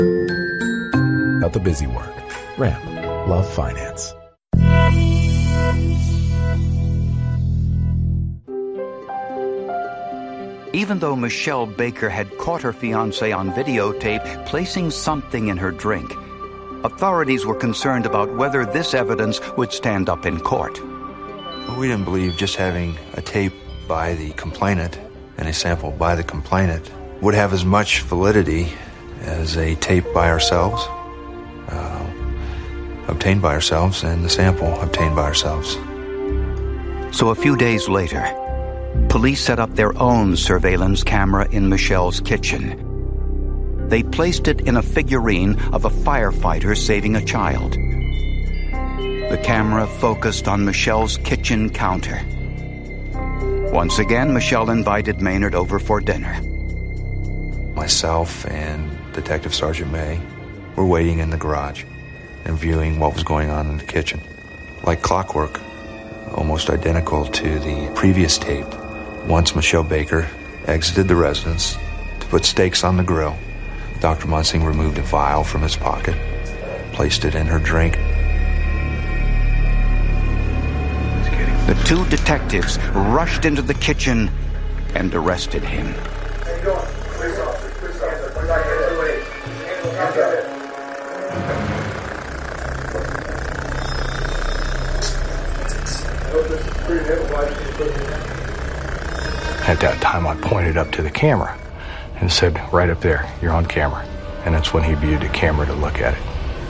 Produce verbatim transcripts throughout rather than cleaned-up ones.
Not the busy work. Ramp. Love finance. Even though Michelle Baker had caught her fiancé on videotape placing something in her drink, authorities were concerned about whether this evidence would stand up in court. We didn't believe just having a tape by the complainant and a sample by the complainant would have as much validity as a tape by ourselves, uh, obtained by ourselves, and the sample obtained by ourselves. So a few days later, police set up their own surveillance camera in Michelle's kitchen. They placed it in a figurine of a firefighter saving a child. The camera focused on Michelle's kitchen counter. Once again, Michelle invited Maynard over for dinner. Myself and Detective Sergeant May were waiting in the garage and viewing what was going on in the kitchen. Like clockwork, almost identical to the previous tape. Once Michelle Baker exited the residence to put steaks on the grill, Doctor Munsing removed a vial from his pocket, placed it in her drink. The two detectives rushed into the kitchen and arrested him. At that time, I pointed up to the camera and said, right up there, you're on camera. And that's when he viewed the camera to look at it.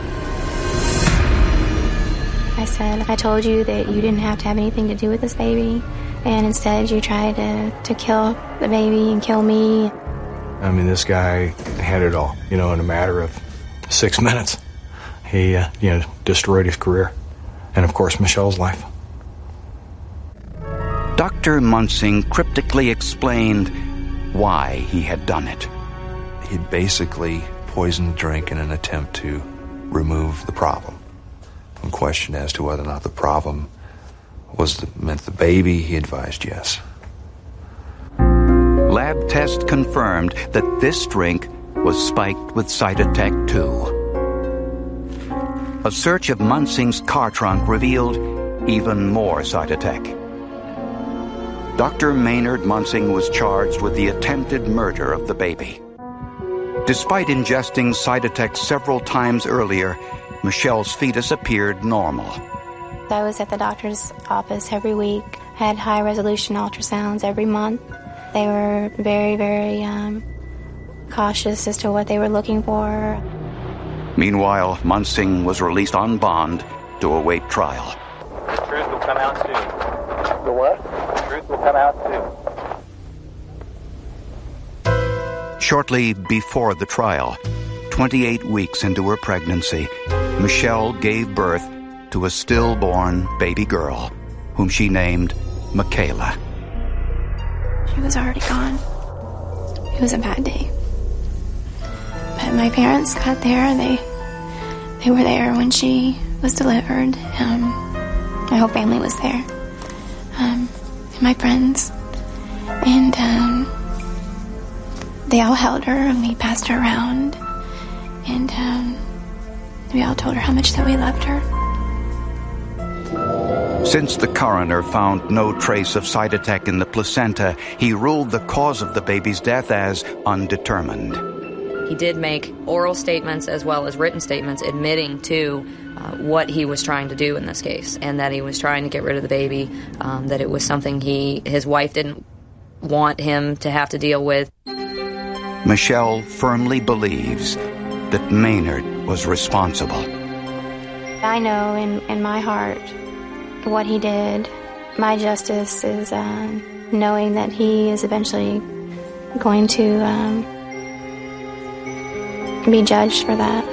I said, I told you that you didn't have to have anything to do with this baby, and instead you tried to, to kill the baby and kill me. I mean, this guy had it all, you know, in a matter of six minutes. He, uh, you know, destroyed his career. And, of course, Michelle's life. Doctor Munsing cryptically explained why he had done it. He'd basically poisoned the drink in an attempt to remove the problem. When questioned as to whether or not the problem was the, meant the baby, he advised yes. Lab tests confirmed that this drink was spiked with Cytotec two. A search of Munsing's car trunk revealed even more Cytotec. Doctor Maynard Munsing was charged with the attempted murder of the baby. Despite ingesting Cytotec several times earlier, Michelle's fetus appeared normal. I was at the doctor's office every week, had high-resolution ultrasounds every month. They were very, very um, cautious as to what they were looking for. Meanwhile, Munsing was released on bond to await trial. The truth will come out soon. The what? The truth will come out soon. Shortly before the trial, twenty-eight weeks into her pregnancy, Michelle gave birth to a stillborn baby girl, whom she named Michaela. She was already gone. It was a bad day. But my parents got there. They they were there when she was delivered. Um, my whole family was there. Um, and my friends. And um, they all held her and we passed her around. And um, we all told her how much that we loved her. Since the coroner found no trace of Cytotec in the placenta, he ruled the cause of the baby's death as undetermined. He did make oral statements as well as written statements admitting to uh, what he was trying to do in this case, and that he was trying to get rid of the baby, um, that it was something he his wife didn't want him to have to deal with. Michelle firmly believes that Maynard was responsible. I know in, in my heart what he did. My justice is uh, knowing that he is eventually going to um, be judged for that.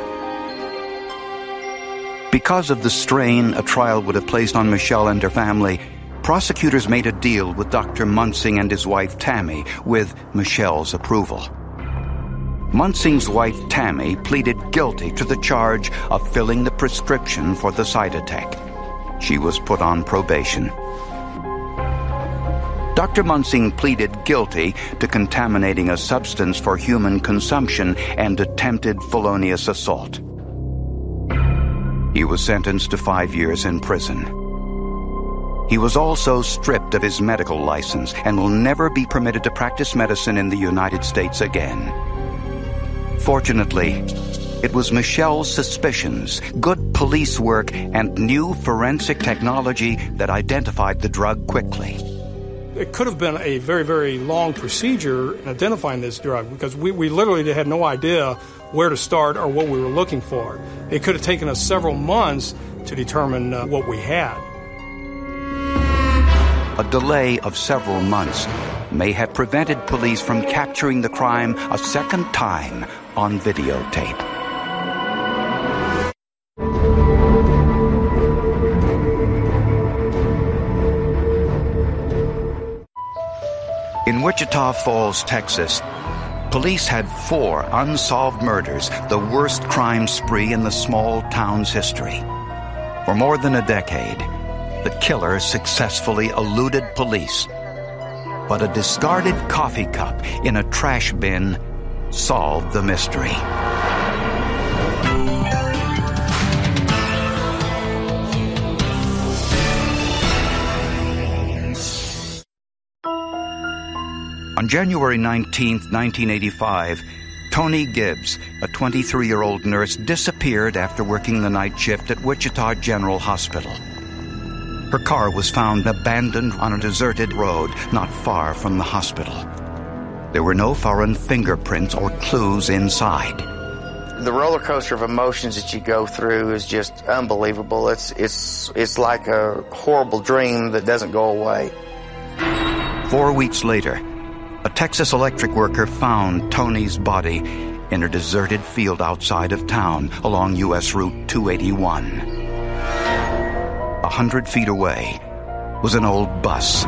Because of the strain a trial would have placed on Michelle and her family, prosecutors made a deal with Doctor Munsing and his wife Tammy with Michelle's approval. Munsing's wife Tammy pleaded guilty to the charge of filling the prescription for the Cytotec. She was put on probation. Doctor Munsing pleaded guilty to contaminating a substance for human consumption and attempted felonious assault. He was sentenced to five years in prison. He was also stripped of his medical license and will never be permitted to practice medicine in the United States again. Fortunately, it was Michelle's suspicions, good police work, and new forensic technology that identified the drug quickly. It could have been a very, very long procedure in identifying this drug because we, we literally had no idea where to start or what we were looking for. It could have taken us several months to determine uh, what we had. A delay of several months may have prevented police from capturing the crime a second time on videotape. In Wichita Falls, Texas, police had four unsolved murders, the worst crime spree in the small town's history. For more than a decade, the killer successfully eluded police. But a discarded coffee cup in a trash bin solved the mystery. On January nineteenth, nineteen eighty-five, Toni Gibbs, a twenty-three-year-old nurse, disappeared after working the night shift at Wichita General Hospital. Her car was found abandoned on a deserted road not far from the hospital. There were no foreign fingerprints or clues inside. The roller coaster of emotions that you go through is just unbelievable. It's it's it's like a horrible dream that doesn't go away. Four weeks later, a Texas electric worker found Toni's body in a deserted field outside of town along U S Route two eighty-one. A hundred feet away was an old bus.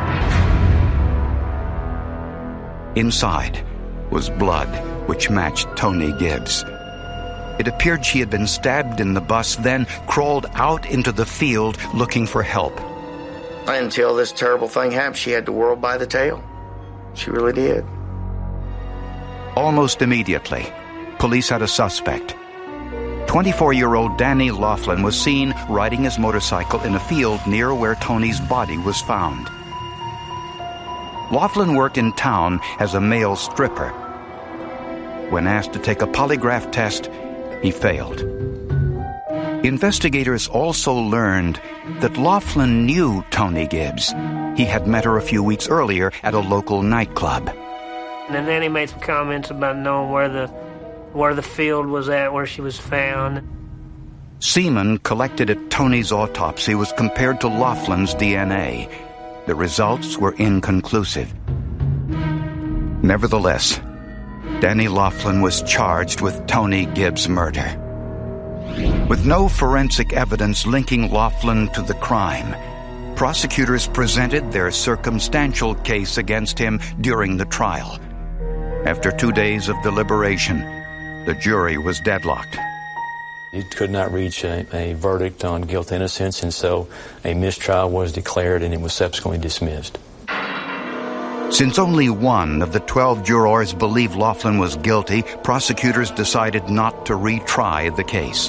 Inside was blood which matched Toni Gibbs. It appeared she had been stabbed in the bus, then crawled out into the field looking for help. Until this terrible thing happened, she had the world by the tail. She really did. Almost immediately, police had a suspect. twenty-four-year-old Danny Laughlin was seen riding his motorcycle in a field near where Toni's body was found. Laughlin worked in town as a male stripper. When asked to take a polygraph test, he failed. Investigators also learned that Laughlin knew Toni Gibbs. He had met her a few weeks earlier at a local nightclub. And then he made some comments about knowing where the where the field was at, where she was found. Semen collected at Toni's autopsy was compared to Laughlin's D N A. The results were inconclusive. Nevertheless, Danny Laughlin was charged with Toni Gibbs' murder. With no forensic evidence linking Laughlin to the crime, prosecutors presented their circumstantial case against him during the trial. After two days of deliberation, the jury was deadlocked. It could not reach a, a verdict on guilt innocence, and so a mistrial was declared and it was subsequently dismissed. Since only one of the twelve jurors believed Laughlin was guilty, prosecutors decided not to retry the case.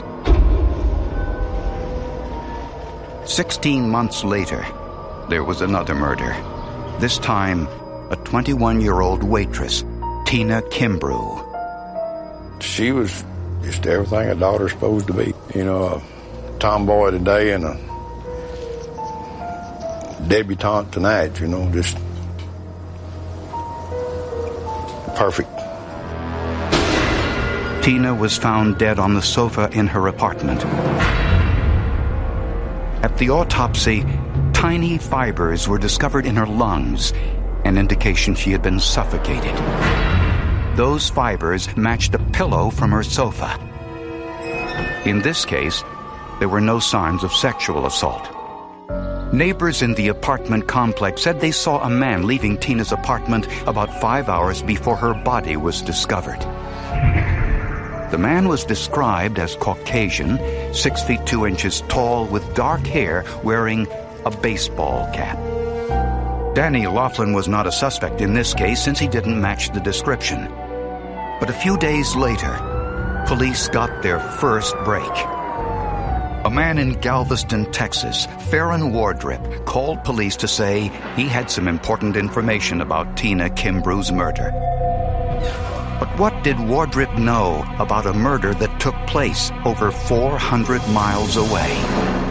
Sixteen months later, there was another murder. This time, a twenty-one-year-old waitress, Tina Kimbrough. She was just everything a daughter's supposed to be. You know, a tomboy today and a debutante tonight, you know, just perfect. Tina was found dead on the sofa in her apartment. At the autopsy, tiny fibers were discovered in her lungs, an indication she had been suffocated. Those fibers matched a pillow from her sofa. In this case, there were no signs of sexual assault. Neighbors in the apartment complex said they saw a man leaving Tina's apartment about five hours before her body was discovered. The man was described as Caucasian, six feet two inches tall, with dark hair, wearing a baseball cap. Danny Laughlin was not a suspect in this case since he didn't match the description. But a few days later, police got their first break. A man in Galveston, Texas, Farron Wardrip, called police to say he had some important information about Tina Kimbrough's murder. But what did Wardrip know about a murder that took place over four hundred miles away?